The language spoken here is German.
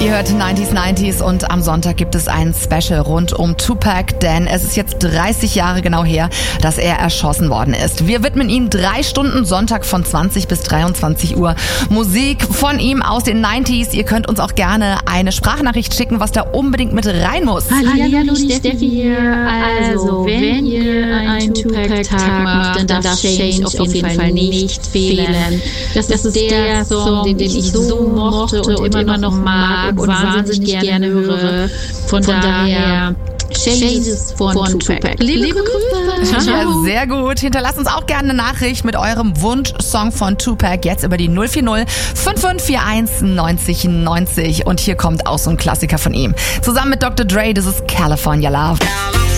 Ihr hört 90s und am Sonntag gibt es ein Special rund um Tupac, denn es ist jetzt 30 Jahre genau her, dass er erschossen worden ist. Wir widmen ihm 3 Stunden Sonntag von 20 bis 23 Uhr Musik von ihm aus den 90s. Ihr könnt uns auch gerne eine Sprachnachricht schicken, was da unbedingt mit rein muss. Hallo, die Steffi hier. Also, wenn ihr einen Tupac-Tag macht, dann darf Change auf jeden Fall nicht fehlen. Das ist der Song, den ich so mochte und immer noch mag und wahnsinnig gerne höre. Von daher, Changes von Tupac. Liebe Grüße. Ja, sehr gut. Hinterlasst uns auch gerne eine Nachricht mit eurem Wunschsong von Tupac. Jetzt über die 040 5541 90 90. Und hier kommt auch so ein Klassiker von ihm. Zusammen mit Dr. Dre, das ist California Love.